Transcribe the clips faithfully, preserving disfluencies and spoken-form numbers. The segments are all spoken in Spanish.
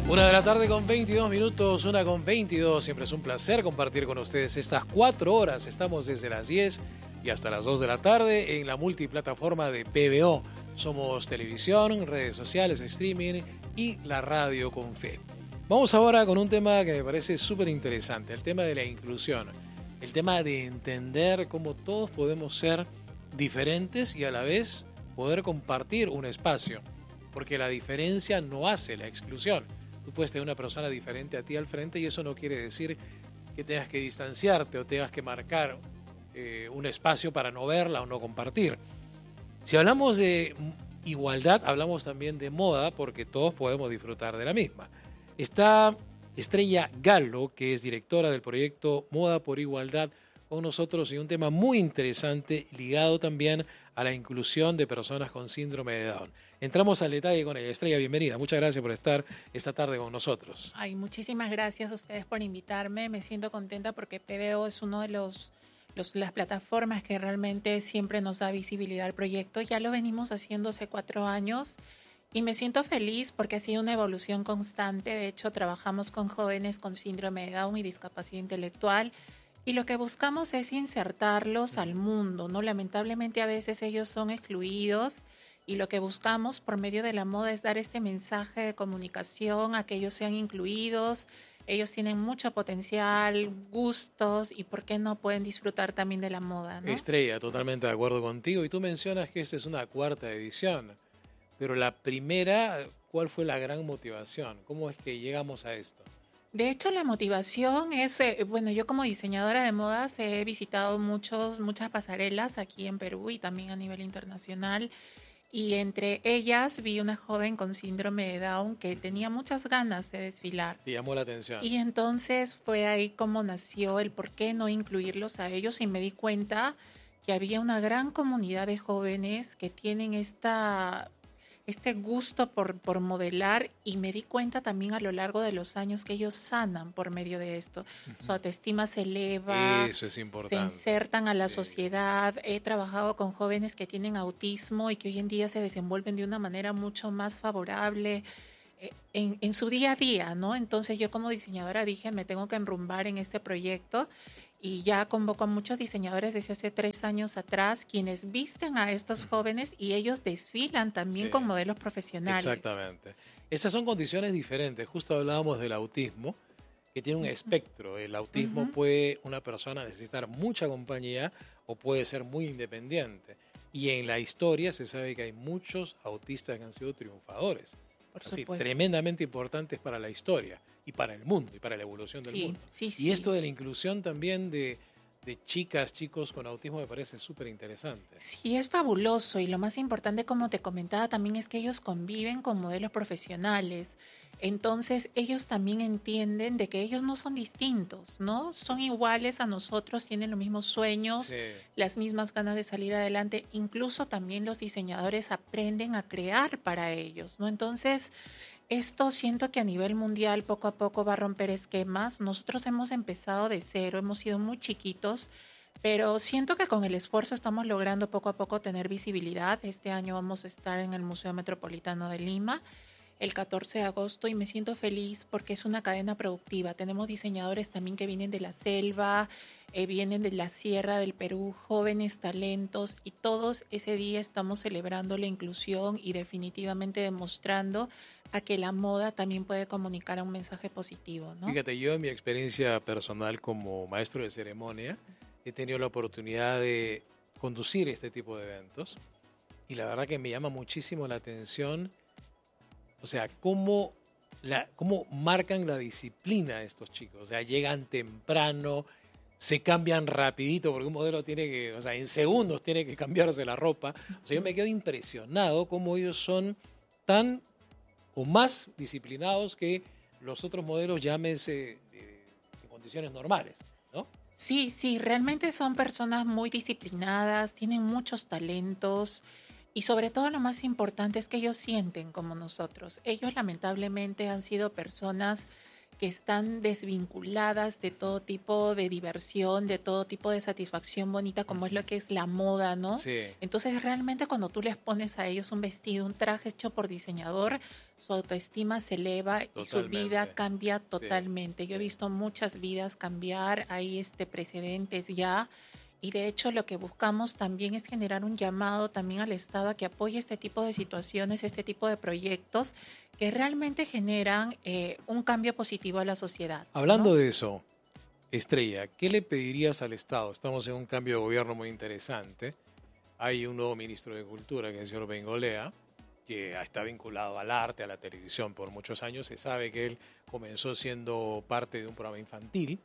Una de la tarde con veintidós minutos, una con veintidós. Siempre es un placer compartir con ustedes estas cuatro horas. Estamos desde las diez y hasta las dos de la tarde en la multiplataforma de P B O. Somos televisión, redes sociales, streaming y la radio con fe. Vamos ahora con un tema que me parece súper interesante, el tema de la inclusión. El tema de entender cómo todos podemos ser diferentes y a la vez poder compartir un espacio. Porque la diferencia no hace la exclusión. Tú puedes tener una persona diferente a ti al frente y eso no quiere decir que tengas que distanciarte o tengas que marcar eh, un espacio para no verla o no compartir. Si hablamos de igualdad, hablamos también de moda porque todos podemos disfrutar de la misma. Está Estrella Gallo, que es directora del proyecto Moda por Igualdad, con nosotros y un tema muy interesante ligado también a la inclusión de personas con síndrome de Down. Entramos al detalle con ella. Estrella, bienvenida. Muchas gracias por estar esta tarde con nosotros. Ay, muchísimas gracias a ustedes por invitarme. Me siento contenta porque P B O es uno de los, los las plataformas que realmente siempre nos da visibilidad al proyecto. Ya lo venimos haciendo hace cuatro años y me siento feliz porque ha sido una evolución constante. De hecho, trabajamos con jóvenes con síndrome de Down y discapacidad intelectual. Y lo que buscamos es insertarlos al mundo, ¿no? Lamentablemente a veces ellos son excluidos y lo que buscamos por medio de la moda es dar este mensaje de comunicación a que ellos sean incluidos. Ellos tienen mucho potencial, gustos y por qué no pueden disfrutar también de la moda, ¿no? Estrella, totalmente de acuerdo contigo. Y tú mencionas que esta es una cuarta edición, pero la primera, ¿cuál fue la gran motivación? ¿Cómo es que llegamos a esto? De hecho, la motivación es, eh, bueno, yo como diseñadora de modas he visitado muchos, muchas pasarelas aquí en Perú y también a nivel internacional. Y entre ellas vi una joven con síndrome de Down que tenía muchas ganas de desfilar. Te llamó la atención. Y entonces fue ahí como nació el por qué no incluirlos a ellos y me di cuenta que había una gran comunidad de jóvenes que tienen esta... este gusto por, por modelar y me di cuenta también a lo largo de los años que ellos sanan por medio de esto. Uh-huh. Su autoestima se eleva, eso es importante. Se insertan a la sí. sociedad. He trabajado con jóvenes que tienen autismo y que hoy en día se desenvuelven de una manera mucho más favorable en, en su día a día, ¿no? Entonces yo como diseñadora dije, me tengo que enrumbar en este proyecto. Y ya convoco a muchos diseñadores desde hace tres años atrás, quienes visten a estos jóvenes y ellos desfilan también sí. con modelos profesionales. Exactamente. Estas son condiciones diferentes. Justo hablábamos del autismo, que tiene un espectro. El autismo uh-huh. puede una persona necesitar mucha compañía o puede ser muy independiente. Y en la historia se sabe que hay muchos autistas que han sido triunfadores. Así, tremendamente importantes para la historia y para el mundo y para la evolución del sí, mundo. Sí, y sí. esto de la inclusión también de, de chicas, chicos con autismo me parece súper interesante. Sí, es fabuloso y lo más importante, como te comentaba también, es que ellos conviven con modelos profesionales. Entonces ellos también entienden de que ellos no son distintos, ¿no? Son iguales a nosotros, tienen los mismos sueños, sí. las mismas ganas de salir adelante. Incluso también los diseñadores aprenden a crear para ellos, ¿no? Entonces, esto siento que a nivel mundial poco a poco va a romper esquemas. Nosotros hemos empezado de cero, hemos sido muy chiquitos, pero siento que con el esfuerzo estamos logrando poco a poco tener visibilidad. Este año vamos a estar en el Museo Metropolitano de Lima el catorce de agosto y me siento feliz porque es una cadena productiva. Tenemos diseñadores también que vienen de la selva, eh, vienen de la sierra del Perú, jóvenes talentos y todos ese día estamos celebrando la inclusión y definitivamente demostrando a que la moda también puede comunicar un mensaje positivo, ¿no? Fíjate, yo en mi experiencia personal como maestro de ceremonia he tenido la oportunidad de conducir este tipo de eventos y la verdad que me llama muchísimo la atención. O sea, cómo, la, cómo marcan la disciplina estos chicos. O sea, llegan temprano, se cambian rapidito, porque un modelo tiene que, o sea, en segundos tiene que cambiarse la ropa. O sea, yo me quedo impresionado cómo ellos son tan o más disciplinados que los otros modelos, llámese eh, en condiciones normales, ¿no? Sí, sí, realmente son personas muy disciplinadas, tienen muchos talentos. Y sobre todo lo más importante es que ellos sienten como nosotros. Ellos lamentablemente han sido personas que están desvinculadas de todo tipo de diversión, de todo tipo de satisfacción bonita, como es lo que es la moda, ¿no? Sí. Entonces, realmente cuando tú les pones a ellos un vestido, un traje hecho por diseñador, su autoestima se eleva y su Totalmente. vida cambia totalmente. Sí, Yo he sí. visto muchas vidas cambiar, hay este precedentes ya. Y de hecho lo que buscamos también es generar un llamado también al Estado a que apoye este tipo de situaciones, este tipo de proyectos que realmente generan eh, un cambio positivo a la sociedad. Hablando ¿no? de eso, Estrella, ¿qué le pedirías al Estado? Estamos en un cambio de gobierno muy interesante. Hay un nuevo ministro de Cultura, que es el señor Bengolea, que está vinculado al arte, a la televisión por muchos años. Se sabe que él comenzó siendo parte de un programa infantil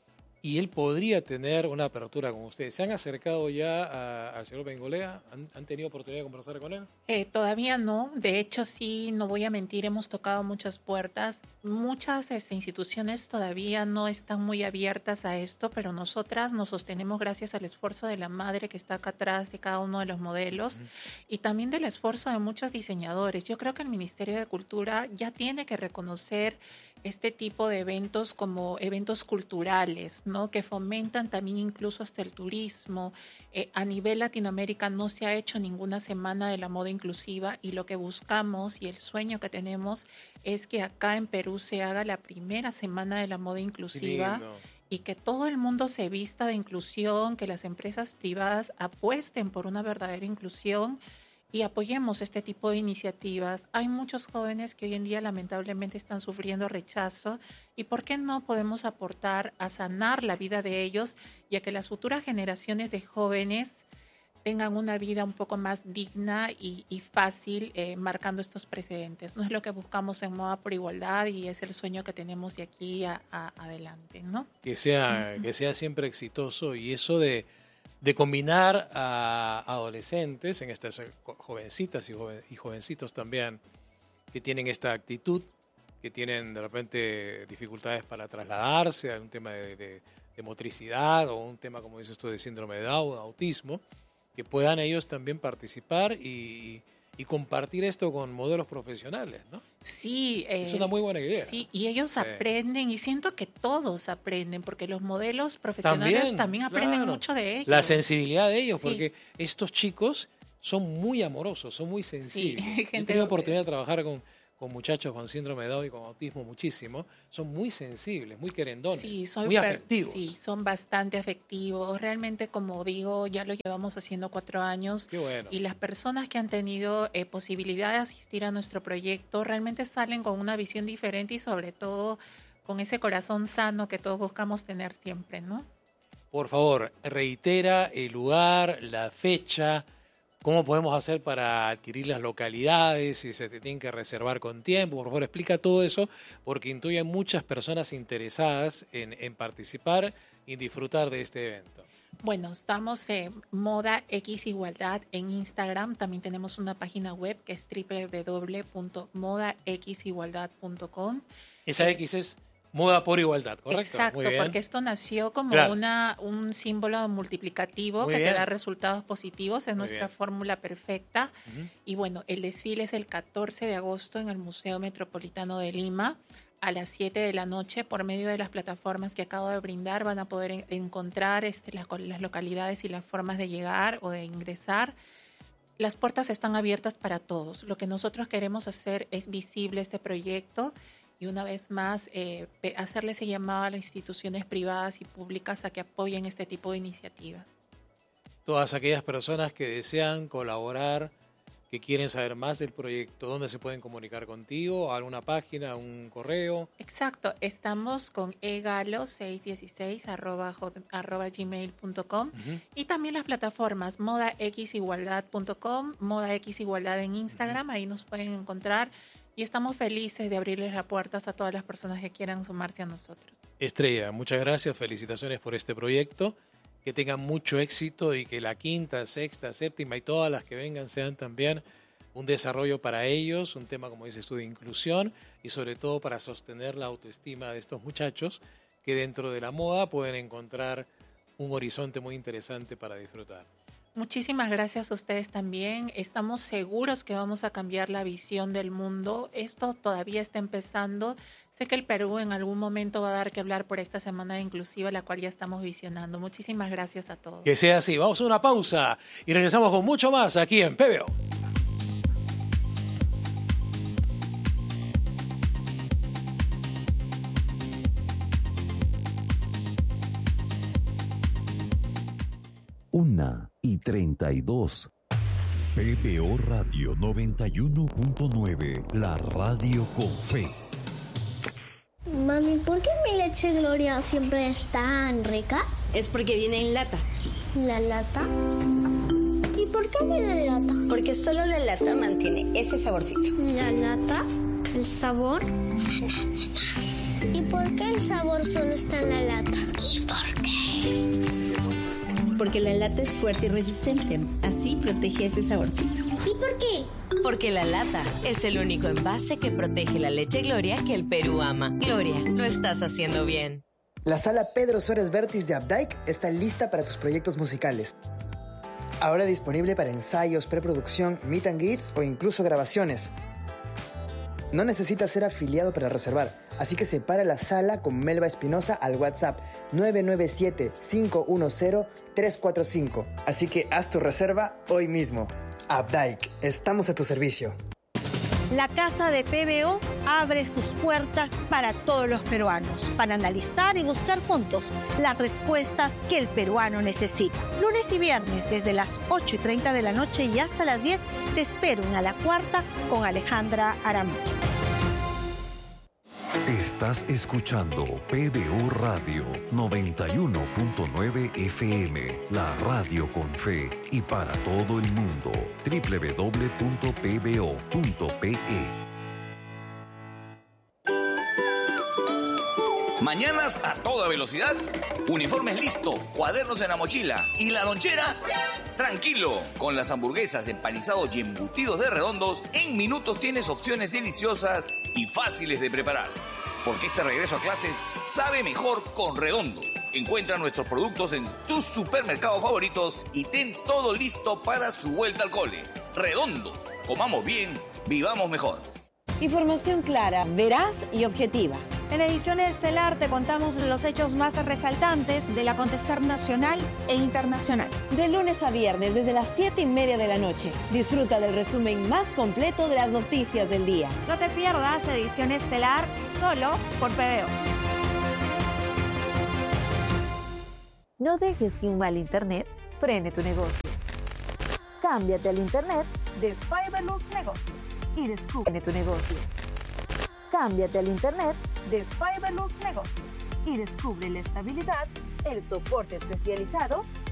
y él podría tener una apertura con ustedes. ¿Se han acercado ya a- al señor Bengolea? ¿Han, han tenido oportunidad de conversar con él? Eh, todavía no, de hecho sí, no voy a mentir, hemos tocado muchas puertas, muchas este, instituciones todavía no están muy abiertas a esto, pero nosotras nos sostenemos gracias al esfuerzo de la madre que está acá atrás de cada uno de los modelos uh-huh. y también del esfuerzo de muchos diseñadores. Yo creo que el Ministerio de Cultura ya tiene que reconocer este tipo de eventos como eventos culturales, ¿no? Que fomentan también incluso hasta el turismo. Eh, a nivel Latinoamérica no se ha hecho ninguna semana de la moda inclusiva y lo que buscamos y el sueño que tenemos es que acá en Perú se haga la primera semana de la moda inclusiva y que todo el mundo se vista de inclusión, que las empresas privadas apuesten por una verdadera inclusión y apoyemos este tipo de iniciativas. Hay muchos jóvenes que hoy en día lamentablemente están sufriendo rechazo y ¿por qué no podemos aportar a sanar la vida de ellos y a que las futuras generaciones de jóvenes tengan una vida un poco más digna y, y fácil eh, marcando estos precedentes? No es lo que buscamos en Moda por Igualdad y es el sueño que tenemos de aquí a, a adelante, ¿no? Que sea, uh-huh. que sea siempre exitoso y eso de de combinar a adolescentes, en estas jovencitas y, joven, y jovencitos también, que tienen esta actitud, que tienen de repente dificultades para trasladarse a un tema de, de, de motricidad o un tema, como dices tú, de síndrome de Down, autismo, que puedan ellos también participar y, y compartir esto con modelos profesionales, ¿no? Sí. Eh, es una muy buena idea. Sí, y ellos sí. aprenden, y siento que todos aprenden, porque los modelos profesionales también, también aprenden claro. mucho de ellos. La sensibilidad de ellos, sí. porque estos chicos son muy amorosos, son muy sensibles. Sí, gente He tenido oportunidad de trabajar con, con muchachos con síndrome de Down y con autismo muchísimo. Son muy sensibles, muy querendones, sí, son muy afectivos. Sí, son bastante afectivos. Realmente, como digo, ya lo llevamos haciendo cuatro años. Qué bueno. Y las personas que han tenido eh, posibilidad de asistir a nuestro proyecto realmente salen con una visión diferente y sobre todo con ese corazón sano que todos buscamos tener siempre, ¿no? Por favor, reitera el lugar, la fecha. ¿Cómo podemos hacer para adquirir las localidades? Si se te tienen que reservar con tiempo. Por favor, explica todo eso, porque intuye muchas personas interesadas en, en participar y disfrutar de este evento. Bueno, estamos en Moda X Igualdad en Instagram. También tenemos una página web que es doble u doble u doble u punto moda x igualdad punto com. Esa eh, X es Moda por Igualdad, ¿correcto? Exacto, porque esto nació como claro. una, un símbolo multiplicativo Muy que bien. te da resultados positivos, es Muy nuestra bien. fórmula perfecta. Uh-huh. Y bueno, el desfile es el catorce de agosto en el Museo Metropolitano de Lima a las siete de la noche. Por medio de las plataformas que acabo de brindar van a poder en, encontrar este, las, las localidades y las formas de llegar o de ingresar. Las puertas están abiertas para todos. Lo que nosotros queremos hacer es visible este proyecto y una vez más eh, hacerle ese llamado a las instituciones privadas y públicas a que apoyen este tipo de iniciativas. Todas aquellas personas que desean colaborar, que quieren saber más del proyecto, ¿dónde se pueden comunicar contigo? ¿Alguna página, un correo? Exacto, estamos con egalo seiscientos dieciséis arroba gmail punto com uh-huh. y también las plataformas moda x igualdad punto com, Moda X Igualdad en Instagram, uh-huh. ahí nos pueden encontrar. Y estamos felices de abrirles las puertas a todas las personas que quieran sumarse a nosotros. Estrella, muchas gracias, felicitaciones por este proyecto, que tengan mucho éxito y que la quinta, sexta, séptima y todas las que vengan sean también un desarrollo para ellos, un tema, como dices tú, de inclusión y sobre todo para sostener la autoestima de estos muchachos que dentro de la moda pueden encontrar un horizonte muy interesante para disfrutar. Muchísimas gracias a ustedes también. Estamos seguros que vamos a cambiar la visión del mundo. Esto todavía está empezando. Sé que el Perú en algún momento va a dar que hablar por esta semana inclusiva, la cual ya estamos visionando. Muchísimas gracias a todos. Que sea así. Vamos a una pausa y regresamos con mucho más aquí en P B O. Una y treinta y dos. P B O Radio noventa y uno punto nueve, la radio con fe. Mami, ¿por qué mi leche Gloria siempre es tan rica? Es porque viene en lata. ¿La lata? ¿Y por qué viene en lata? Porque solo la lata mantiene ese saborcito. ¿La lata? ¿El sabor? ¿Y por qué el sabor solo está en la lata? ¿Y por qué? Porque la lata es fuerte y resistente. Así protege ese saborcito. ¿Y por qué? Porque la lata es el único envase que protege la leche Gloria que el Perú ama. Gloria, lo estás haciendo bien. La sala Pedro Suárez Vértiz de Updike está lista para tus proyectos musicales. Ahora disponible para ensayos, preproducción, meet and greets o incluso grabaciones. No necesitas ser afiliado para reservar, así que separa la sala con Melba Espinosa al WhatsApp nueve nueve siete, cinco uno cero, tres cuatro cinco. Así que haz tu reserva hoy mismo. Updike, estamos a tu servicio. La Casa de P B O abre sus puertas para todos los peruanos, para analizar y buscar juntos las respuestas que el peruano necesita. Lunes y viernes, desde las ocho y treinta de la noche y hasta las diez, te espero en A la Cuarta con Alejandra Aramburu. Estás escuchando P B O Radio noventa y uno punto nueve F M, la radio con fe y para todo el mundo. doble u doble u doble u punto p b o punto p e. Mañanas a toda velocidad, uniformes listo, cuadernos en la mochila y la lonchera. Tranquilo, con las hamburguesas, empanizados y embutidos de Redondos, en minutos tienes opciones deliciosas y fáciles de preparar. Porque este regreso a clases sabe mejor con Redondos. Encuentra nuestros productos en tus supermercados favoritos y ten todo listo para su vuelta al cole. Redondos, comamos bien, vivamos mejor. Información clara, veraz y objetiva. En Ediciones Estelar te contamos los hechos más resaltantes del acontecer nacional e internacional. De lunes a viernes, desde las siete y media de la noche. Disfruta del resumen más completo de las noticias del día. No te pierdas Edición Estelar solo por P B O. No dejes que un mal internet frene tu negocio. Cámbiate al internet de Fiberlux Negocios y descubre tu negocio. Cámbiate al internet de Fiberlux Negocios y descubre la estabilidad, el soporte especializado